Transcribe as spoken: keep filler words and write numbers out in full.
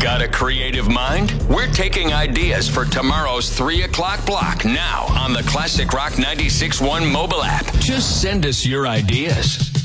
Got a creative mind? We're taking ideas for tomorrow's three o'clock block now on the Classic Rock ninety-six point one mobile app. Just send us your ideas.